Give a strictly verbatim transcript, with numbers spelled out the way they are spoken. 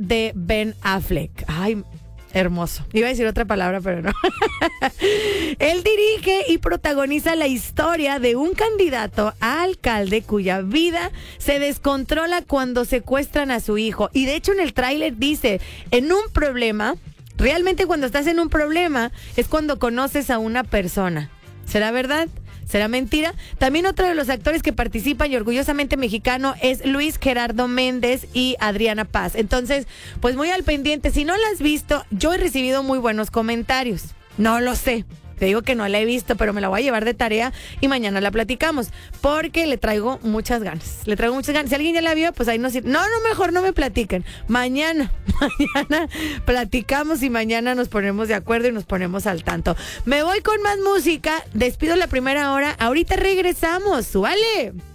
de Ben Affleck. Ay, hermoso. Iba a decir otra palabra, pero no. Él dirige y protagoniza la historia de un candidato a alcalde cuya vida se descontrola cuando secuestran a su hijo. Y de hecho en el tráiler dice, en un problema, realmente cuando estás en un problema es cuando conoces a una persona. ¿Será verdad? ¿Será mentira? También otro de los actores que participan y orgullosamente mexicano es Luis Gerardo Méndez y Adriana Paz. Entonces, pues muy al pendiente. Si no la has visto, yo he recibido muy buenos comentarios. No lo sé. Te digo que no la he visto, pero me la voy a llevar de tarea y mañana la platicamos, porque le traigo muchas ganas. Le traigo muchas ganas. Si alguien ya la vio, pues ahí no sirve. No, no, mejor no me platiquen. Mañana, mañana platicamos y mañana nos ponemos de acuerdo y nos ponemos al tanto. Me voy con más música. Despido la primera hora. Ahorita regresamos. ¡Súbale!